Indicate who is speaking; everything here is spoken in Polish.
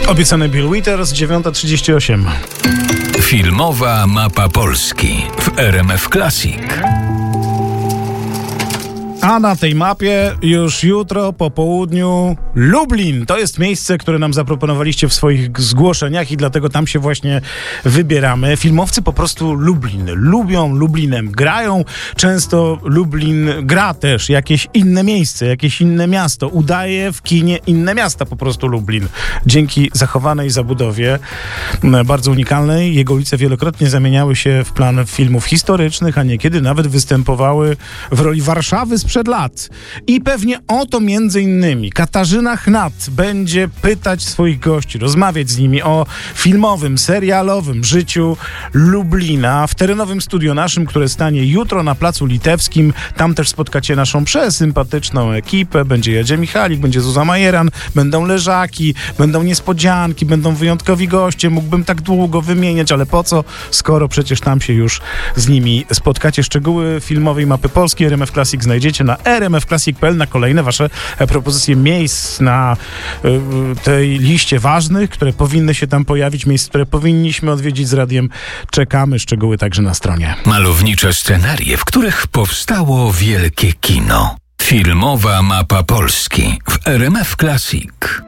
Speaker 1: Obiecany Bill Withers, 9:38.
Speaker 2: Filmowa mapa Polski w RMF Classic.
Speaker 1: A na tej mapie już jutro po południu Lublin. To jest miejsce, które nam zaproponowaliście w swoich zgłoszeniach i dlatego tam się właśnie wybieramy. Filmowcy po prostu Lublin lubią, Lublinem grają. Często Lublin gra też jakieś inne miejsce, jakieś inne miasto. Udaje w kinie inne miasta po prostu Lublin. Dzięki zachowanej zabudowie, bardzo unikalnej, jego ulice wielokrotnie zamieniały się w plan filmów historycznych, a niekiedy nawet występowały w roli Warszawy sprzed lat. I pewnie o to między innymi Katarzyna Chnat będzie pytać swoich gości, rozmawiać z nimi o filmowym, serialowym życiu Lublina w terenowym studiu naszym, które stanie jutro na Placu Litewskim. Tam też spotkacie naszą przesympatyczną ekipę. Będzie Jadzia Michalik, będzie Zuza Majeran, będą leżaki, będą niespodzianki, będą wyjątkowi goście. Mógłbym tak długo wymieniać, ale po co, skoro przecież tam się już z nimi spotkacie. Szczegóły filmowej mapy Polski RMF Classic znajdziecie na rmfclassic.pl, na kolejne wasze propozycje miejsc na tej liście ważnych, które powinny się tam pojawić, miejsc, które powinniśmy odwiedzić z radiem. Czekamy, szczegóły także na stronie.
Speaker 2: Malownicze scenarie, w których powstało wielkie kino. Filmowa mapa Polski w RMF Classic.